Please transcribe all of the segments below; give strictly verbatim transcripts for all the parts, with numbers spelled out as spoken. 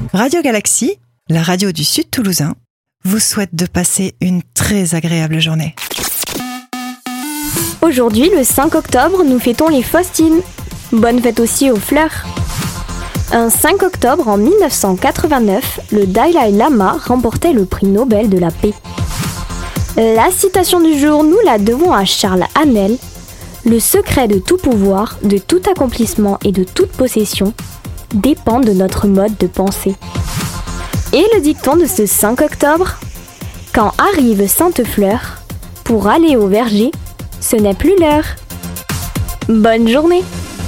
Radio Galaxie, la radio du Sud Toulousain, vous souhaite de passer une très agréable journée. Aujourd'hui, le cinq octobre, nous fêtons les Faustines. Bonne fête aussi aux fleurs. Un cinq octobre en dix-neuf cent quatre-vingt-neuf, le Dalai Lama remportait le prix Nobel de la paix. La citation du jour, nous la devons à Charles Haanel. Le secret de tout pouvoir, de tout accomplissement et de toute possession dépend de notre mode de pensée. Et le dicton de ce cinq octobre, quand arrive Sainte Fleur, pour aller au verger, ce n'est plus l'heure. Bonne journée!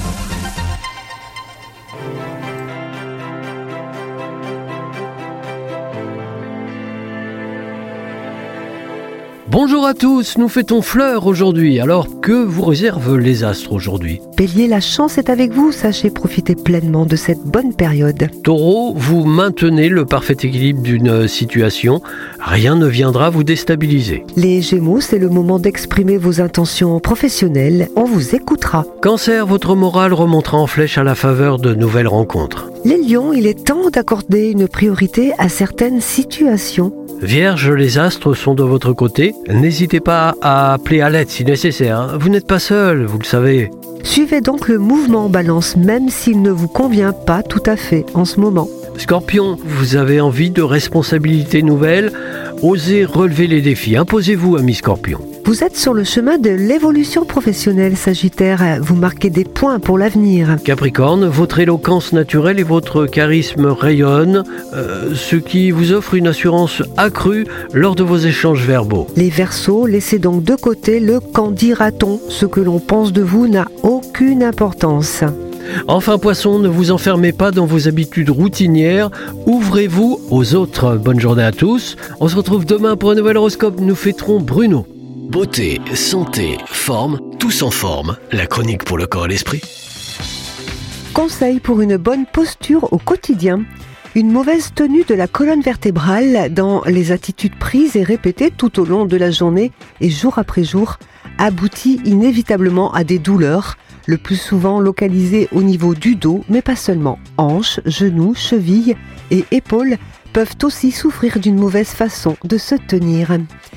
Bonjour à tous, nous fêtons Fleur aujourd'hui. Alors, que vous réservent les astres aujourd'hui ? Bélier, la chance est avec vous, sachez profiter pleinement de cette bonne période. Taureau, vous maintenez le parfait équilibre d'une situation. Rien ne viendra vous déstabiliser. Les Gémeaux, c'est le moment d'exprimer vos intentions professionnelles. On vous écoutera. Cancer, votre morale remontera en flèche à la faveur de nouvelles rencontres. Les Lions, il est temps d'accorder une priorité à certaines situations. Vierge, les astres sont de votre côté. N'hésitez pas à appeler à l'aide si nécessaire. Vous n'êtes pas seul, vous le savez. Suivez donc le mouvement Balance, même s'il ne vous convient pas tout à fait en ce moment. Scorpion, vous avez envie de responsabilités nouvelles. Osez relever les défis. Imposez-vous, ami Scorpion. Vous êtes sur le chemin de l'évolution professionnelle, Sagittaire. Vous marquez des points pour l'avenir. Capricorne, votre éloquence naturelle et votre charisme rayonnent, euh, ce qui vous offre une assurance accrue lors de vos échanges verbaux. Les Verseaux, laissez donc de côté le « qu'en dira-t-on ». Ce que l'on pense de vous n'a aucune importance. Enfin, Poisson, ne vous enfermez pas dans vos habitudes routinières. Ouvrez-vous aux autres. Bonne journée à tous. On se retrouve demain pour un nouvel horoscope. Nous fêterons Bruno. Beauté, santé, forme, tous en forme. La chronique pour le corps et l'esprit. Conseil pour une bonne posture au quotidien. Une mauvaise tenue de la colonne vertébrale dans les attitudes prises et répétées tout au long de la journée et jour après jour aboutit inévitablement à des douleurs, le plus souvent localisées au niveau du dos, mais pas seulement. Hanches, genoux, chevilles et épaules peuvent aussi souffrir d'une mauvaise façon de se tenir.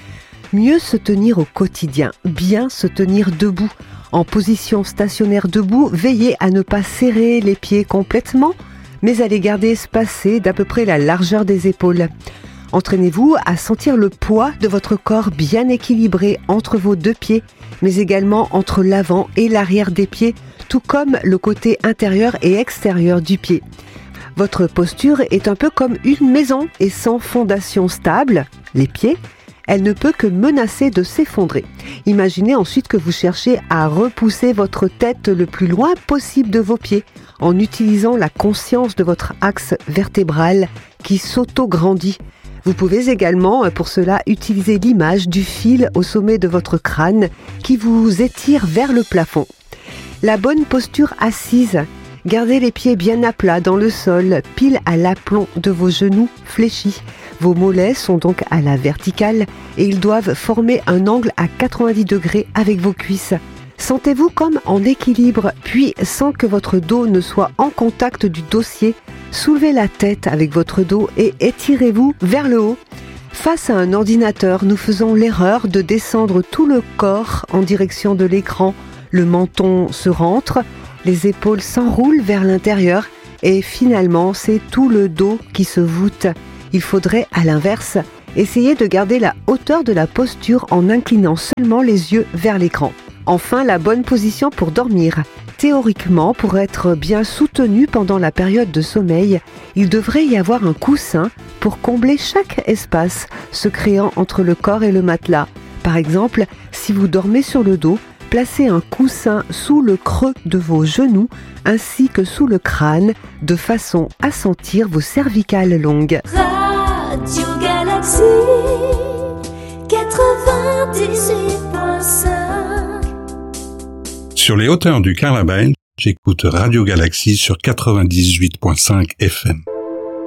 Mieux se tenir au quotidien, bien se tenir debout. En position stationnaire debout, veillez à ne pas serrer les pieds complètement, mais à les garder espacés d'à peu près la largeur des épaules. Entraînez-vous à sentir le poids de votre corps bien équilibré entre vos deux pieds, mais également entre l'avant et l'arrière des pieds, tout comme le côté intérieur et extérieur du pied. Votre posture est un peu comme une maison et sans fondation stable, les pieds, elle ne peut que menacer de s'effondrer. Imaginez ensuite que vous cherchez à repousser votre tête le plus loin possible de vos pieds en utilisant la conscience de votre axe vertébral qui s'auto-grandit. Vous pouvez également, pour cela, utiliser l'image du fil au sommet de votre crâne qui vous étire vers le plafond. La bonne posture assise. Gardez les pieds bien à plat dans le sol, pile à l'aplomb de vos genoux fléchis. Vos mollets sont donc à la verticale et ils doivent former un angle à quatre-vingt-dix degrés avec vos cuisses. Sentez-vous comme en équilibre, puis sans que votre dos ne soit en contact du dossier, soulevez la tête avec votre dos et étirez-vous vers le haut. Face à un ordinateur, nous faisons l'erreur de descendre tout le corps en direction de l'écran. Le menton se rentre, les épaules s'enroulent vers l'intérieur et finalement, c'est tout le dos qui se voûte. Il faudrait, à l'inverse, essayer de garder la hauteur de la posture en inclinant seulement les yeux vers l'écran. Enfin, la bonne position pour dormir. Théoriquement, pour être bien soutenu pendant la période de sommeil, il devrait y avoir un coussin pour combler chaque espace se créant entre le corps et le matelas. Par exemple, si vous dormez sur le dos, placez un coussin sous le creux de vos genoux ainsi que sous le crâne de façon à sentir vos cervicales longues. Radio Galaxie quatre-vingt-dix-huit point cinq. Sur les hauteurs du Carlin, j'écoute Radio Galaxie sur quatre-vingt-dix-huit point cinq F M.